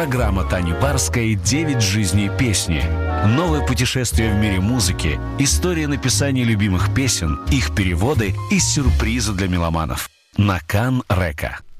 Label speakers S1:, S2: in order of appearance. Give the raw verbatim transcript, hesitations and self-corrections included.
S1: Программа Тани Барской «Девять жизней песни». Новое путешествие в мире музыки, история написания любимых песен, их переводы и сюрпризы для меломанов. На Кан Река.